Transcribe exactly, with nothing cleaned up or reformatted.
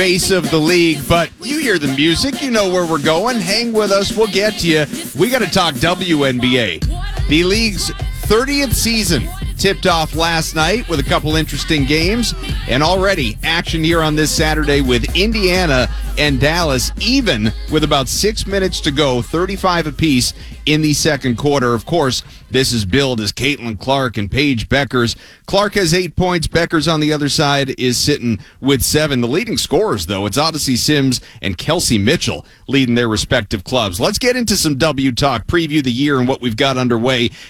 face of the league, but you hear the music, you know where we're going. Hang with us, we'll get to you. We got to talk W N B A. The league's thirtieth season tipped off last night with a couple interesting games, and already action here on this Saturday with Indiana and Dallas, even with about six minutes to go, thirty-five apiece in the second quarter. Of course, this is billed as Caitlin Clark and Paige Beckers. Clark has eight points. Beckers on the other side is sitting with seven. The leading scorers, though, it's Odyssey Sims and Kelsey Mitchell leading their respective clubs. Let's get into some W talk, preview the year and what we've got underway